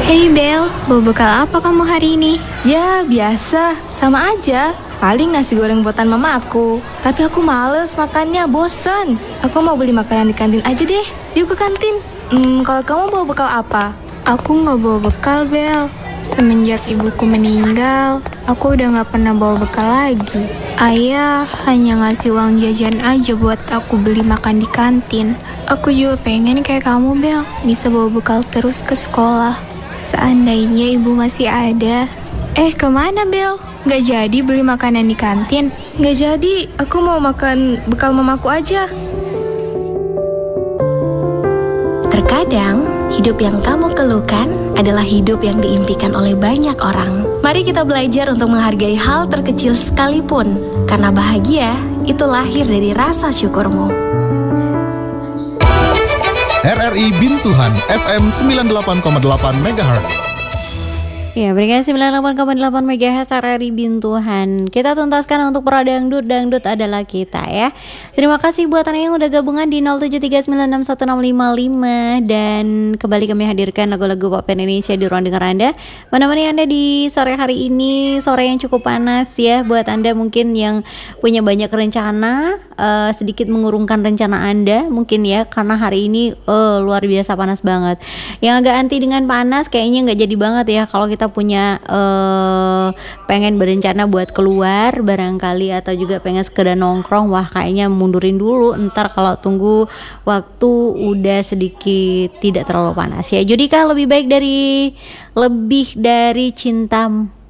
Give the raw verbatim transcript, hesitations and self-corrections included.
Hey Bel, bawa bekal apa kamu hari ini? Ya biasa, sama aja. Paling nasi goreng buatan mama aku. Tapi aku males makannya, bosen. Aku mau beli makanan di kantin aja deh. Yuk ke kantin. Hmm, kalau kamu bawa bekal apa? Aku gak bawa bekal Bel. Semenjak ibuku meninggal, aku udah gak pernah bawa bekal lagi. Ayah hanya ngasih uang jajan aja buat aku beli makan di kantin. Aku juga pengen kayak kamu Bel, bisa bawa bekal terus ke sekolah. Seandainya ibu masih ada. Eh kemana Bel? Gak jadi beli makanan di kantin? Gak jadi, aku mau makan bekal mamaku aja. Terkadang, hidup yang kamu keluhkan adalah hidup yang diimpikan oleh banyak orang. Mari kita belajar untuk menghargai hal terkecil sekalipun, karena bahagia itu lahir dari rasa syukurmu. R R I Bintuhan F M sembilan puluh delapan koma delapan megahertz. Ya, berikan sembilan puluh delapan koma delapan megahertz R R I Bintuhan. Kita tuntaskan untuk Pro Dangdut, Dangdut adalah kita ya. Terima kasih buat Anda yang udah gabungan di nol tujuh tiga sembilan enam satu enam lima lima. Dan kembali kami hadirkan lagu-lagu pop Indonesia di ruang dengar Anda, menemani Anda di sore hari ini. Sore yang cukup panas ya. Buat Anda mungkin yang punya banyak rencana, uh, sedikit mengurungkan rencana Anda mungkin ya, karena hari ini uh, luar biasa panas banget. Yang agak anti dengan panas kayaknya gak jadi banget ya kalau kita punya uh, pengen berencana buat keluar barangkali, atau juga pengen sekedar nongkrong. Wah kayaknya mundurin dulu, ntar kalau tunggu waktu udah sedikit tidak terlalu panas ya. Judika, lebih baik dari lebih dari cinta